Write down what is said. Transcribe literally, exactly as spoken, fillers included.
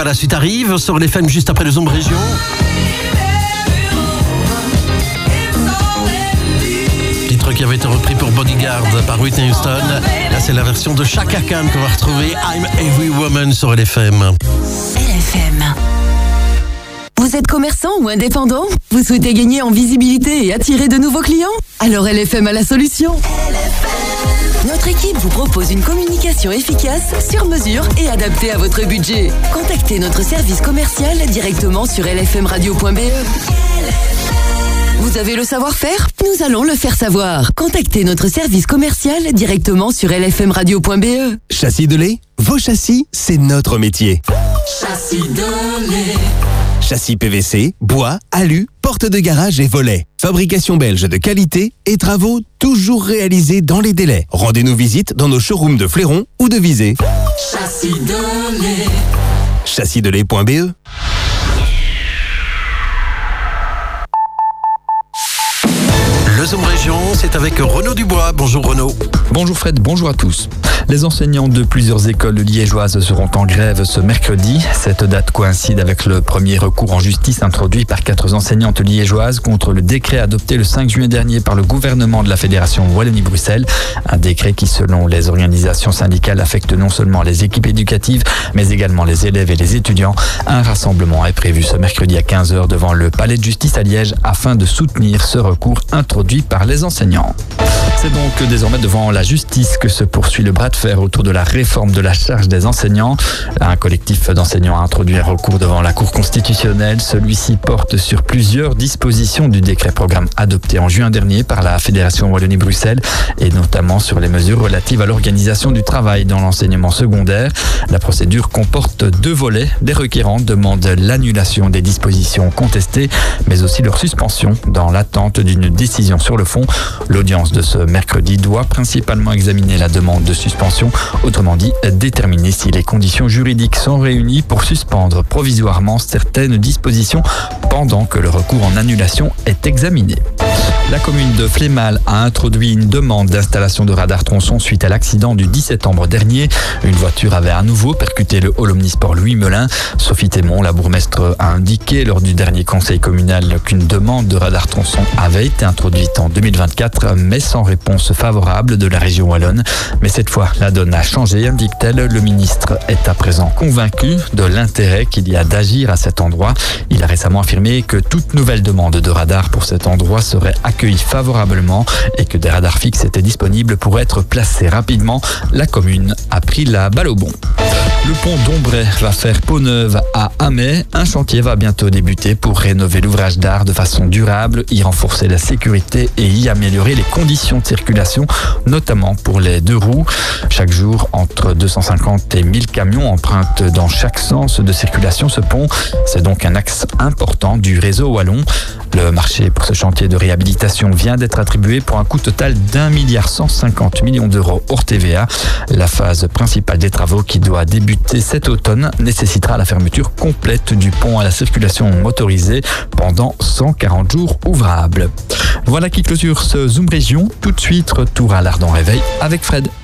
pas, la suite arrive sur les F M juste après le Zoom Région. Titre qui avait été repris pour Bodyguard par Whitney Houston. Là, c'est la version de Chaka Khan qu'on va retrouver. I'm Every Woman sur L F M. L F M. Vous êtes commerçant ou indépendant? Vous souhaitez gagner en visibilité et attirer de nouveaux clients? Alors L F M a la solution. L F M. Notre équipe vous propose une communication efficace, sur mesure et adaptée à votre budget. Contactez notre service commercial directement sur l f m radio point b e. Vous avez le savoir-faire? Nous allons le faire savoir. Contactez notre service commercial directement sur l f m radio point b e. Châssis de lait? Vos châssis, c'est notre métier. Châssis de lait. Châssis P V C, bois, alu, porte de garage et volets. Fabrication belge de qualité et travaux toujours réalisés dans les délais. Rendez-nous visite dans nos showrooms de Fléron ou de Visé. Châssis de lait. châssis de lait point b e. Le Zoom Région, c'est avec Renaud Dubois. Bonjour Renaud. Bonjour Fred, bonjour à tous. Les enseignants de plusieurs écoles liégeoises seront en grève ce mercredi. Cette date coïncide avec le premier recours en justice introduit par quatre enseignantes liégeoises contre le décret adopté le cinq juin dernier par le gouvernement de la Fédération Wallonie-Bruxelles. Un décret qui, selon les organisations syndicales, affecte non seulement les équipes éducatives, mais également les élèves et les étudiants. Un rassemblement est prévu ce mercredi à quinze heures devant le palais de justice à Liège afin de soutenir ce recours introduit par les enseignants. C'est donc désormais devant la justice que se poursuit le bras de fer autour de la réforme de la charge des enseignants. Un collectif d'enseignants a introduit un recours devant la Cour constitutionnelle. Celui-ci porte sur plusieurs dispositions du décret programme adopté en juin dernier par la Fédération Wallonie-Bruxelles et notamment sur les mesures relatives à l'organisation du travail dans l'enseignement secondaire. La procédure comporte deux volets. Les requérants demandent l'annulation des dispositions contestées, mais aussi leur suspension dans l'attente d'une décision sur le fond. L'audience de ce mercredi doit principalement examiner la demande de suspension, autrement dit déterminer si les conditions juridiques sont réunies pour suspendre provisoirement certaines dispositions pendant que le recours en annulation est examiné. La commune de Flémal a introduit une demande d'installation de radar tronçon suite à l'accident du dix septembre dernier. Une voiture avait à nouveau percuté le hall omnisport Louis Melin. Sophie Thémon, la bourgmestre, a indiqué lors du dernier conseil communal qu'une demande de radar tronçon avait été introduite en deux mille vingt-quatre, mais sans réponse favorable de la région wallonne. Mais cette fois, la donne a changé, indique-t-elle. Le ministre est à présent convaincu de l'intérêt qu'il y a d'agir à cet endroit. Il a récemment affirmé que toute nouvelle demande de radar pour cet endroit serait accueillie favorablement et que des radars fixes étaient disponibles pour être placés rapidement. La commune a pris la balle au bon. Le pont d'Ombray va faire peau neuve à Amay. Un chantier va bientôt débuter pour rénover l'ouvrage d'art de façon durable, y renforcer la sécurité et y améliorer les conditions de circulation, notamment pour les deux roues. Chaque jour, entre deux cent cinquante et mille camions empruntent dans chaque sens de circulation ce pont. C'est donc un axe important du réseau wallon. Le marché pour ce chantier de réhabilitation vient d'être attribué pour un coût total d'un milliard cent cinquante millions d'euros hors T V A. La phase principale des travaux qui doit débuter cet automne nécessitera la fermeture complète du pont à la circulation motorisée pendant cent quarante jours ouvrables. Voilà qui clôture ce Zoom Région. Tout de suite, retour à l'Ardent Réveil avec Fred.